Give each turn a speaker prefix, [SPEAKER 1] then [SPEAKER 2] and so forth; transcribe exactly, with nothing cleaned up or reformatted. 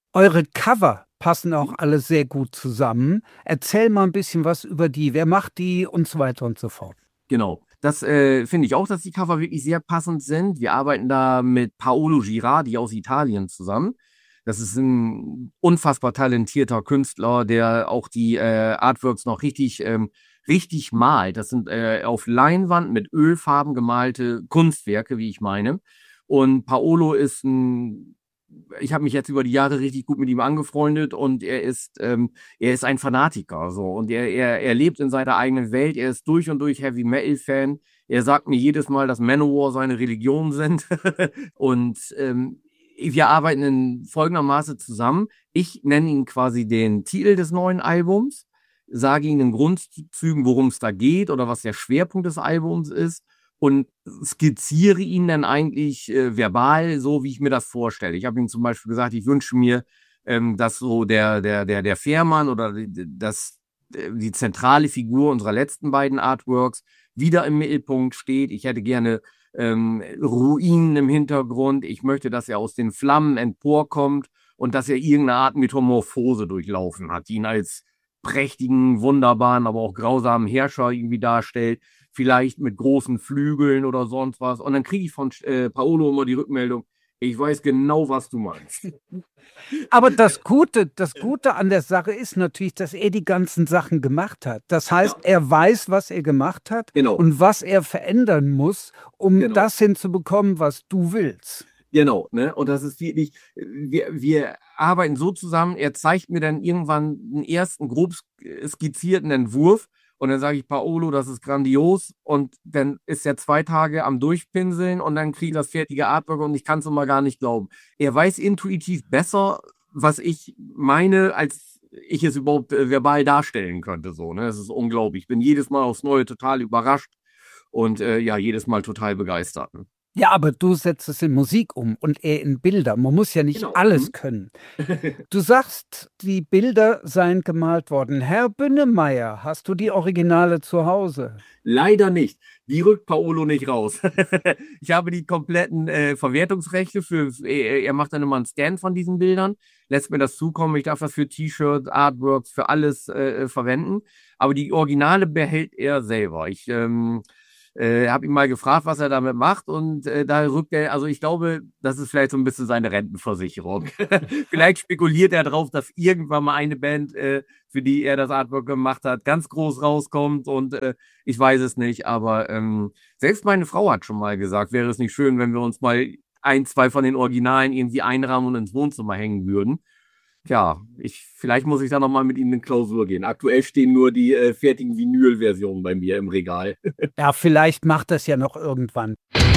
[SPEAKER 1] Eure Cover passen auch alle sehr gut zusammen. Erzähl mal ein bisschen was über die. Wer macht die und so weiter und so fort.
[SPEAKER 2] Genau. Das äh, finde ich auch, dass die Cover wirklich sehr passend sind. Wir arbeiten da mit Paolo Girardi aus Italien zusammen. Das ist ein unfassbar talentierter Künstler, der auch die äh, Artworks noch richtig, ähm, richtig malt. Das sind äh, auf Leinwand mit Ölfarben gemalte Kunstwerke, wie ich meine. Und Paolo ist ein, ich habe mich jetzt über die Jahre richtig gut mit ihm angefreundet und er ist, ähm, er ist ein Fanatiker, so. Und er, er, er lebt in seiner eigenen Welt. Er ist durch und durch Heavy Metal Fan. Er sagt mir jedes Mal, dass Manowar seine Religion sind. Und ähm, wir arbeiten in folgendermaßen zusammen. Ich nenne ihn quasi den Titel des neuen Albums, sage ihm in Grundzügen, worum es da geht oder was der Schwerpunkt des Albums ist und skizziere ihn dann eigentlich äh, verbal, so wie ich mir das vorstelle. Ich habe ihm zum Beispiel gesagt, ich wünsche mir, ähm, dass so der, der, der, der Fährmann oder die, das, die zentrale Figur unserer letzten beiden Artworks wieder im Mittelpunkt steht. Ich hätte gerne ähm, Ruinen im Hintergrund. Ich möchte, dass er aus den Flammen emporkommt und dass er irgendeine Art Metamorphose durchlaufen hat, die ihn als prächtigen, wunderbaren, aber auch grausamen Herrscher irgendwie darstellt. Vielleicht mit großen Flügeln oder sonst was. Und dann kriege ich von äh, Paolo immer die Rückmeldung, ich weiß genau, was du meinst.
[SPEAKER 1] Aber das Gute, das Gute an der Sache ist natürlich, dass er die ganzen Sachen gemacht hat. Das heißt,
[SPEAKER 2] Ja,
[SPEAKER 1] er weiß, was er gemacht hat
[SPEAKER 2] genau,
[SPEAKER 1] und was er verändern muss, um
[SPEAKER 2] genau.
[SPEAKER 1] das hinzubekommen, was du willst.
[SPEAKER 2] Genau, ne? Und das ist wirklich, wir, wir arbeiten so zusammen, er zeigt mir dann irgendwann einen ersten grob skizzierten Entwurf und dann sage ich, Paolo, das ist grandios und dann ist er zwei Tage am Durchpinseln und dann kriege ich das fertige Artwork und ich kann es immer gar nicht glauben. Er weiß intuitiv besser, was ich meine, als ich es überhaupt äh, verbal darstellen könnte, so, ne? Das ist unglaublich. Ich bin jedes Mal aufs Neue total überrascht und äh, ja, jedes Mal total begeistert. Ne?
[SPEAKER 1] Ja, aber du setzt es in Musik um und er in Bilder. Man muss ja nicht
[SPEAKER 2] Genau.
[SPEAKER 1] alles
[SPEAKER 2] Mhm.
[SPEAKER 1] können. Du sagst, die Bilder seien gemalt worden. Herr Bünnemeyer, hast du die Originale zu Hause?
[SPEAKER 2] Leider nicht. Die rückt Paolo nicht raus. Ich habe die kompletten äh, Verwertungsrechte für, er, er macht dann immer einen Scan von diesen Bildern, lässt mir das zukommen. Ich darf das für T-Shirts, Artworks, für alles äh, verwenden. Aber die Originale behält er selber. Ich ähm, äh, habe ihn mal gefragt, was er damit macht und äh, da rückt er, also ich glaube, das ist vielleicht so ein bisschen seine Rentenversicherung. Vielleicht spekuliert er drauf, dass irgendwann mal eine Band, äh, für die er das Artwork gemacht hat, ganz groß rauskommt und äh, ich weiß es nicht, aber ähm, selbst meine Frau hat schon mal gesagt, wäre es nicht schön, wenn wir uns mal ein, zwei von den Originalen irgendwie einrahmen und ins Wohnzimmer hängen würden. Tja, ich, vielleicht muss ich da nochmal mit Ihnen in Klausur gehen. Aktuell stehen nur die äh, fertigen Vinyl-Versionen bei mir im Regal.
[SPEAKER 1] Ja, vielleicht macht das ja noch irgendwann.